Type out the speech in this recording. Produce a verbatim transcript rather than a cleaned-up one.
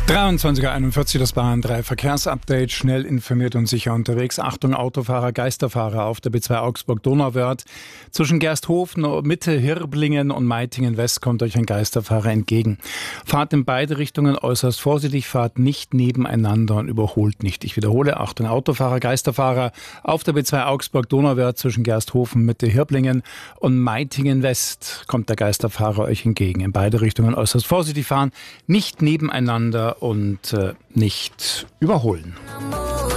dreiundzwanzig Uhr einundvierzig, das Bayern drei Verkehrsupdate, schnell informiert und sicher unterwegs. Achtung, Autofahrer, Geisterfahrer auf der B zwei Augsburg-Donauwörth. Zwischen Gersthofen, Mitte, Hirblingen und Meitingen West kommt euch ein Geisterfahrer entgegen. Fahrt in beide Richtungen äußerst vorsichtig, fahrt nicht nebeneinander und überholt nicht. Ich wiederhole, Achtung, Autofahrer, Geisterfahrer auf der B zwei Augsburg-Donauwörth zwischen Gersthofen, Mitte, Hirblingen und Meitingen West kommt der Geisterfahrer euch entgegen. In beide Richtungen äußerst vorsichtig fahren, nicht nebeneinander und äh, nicht überholen.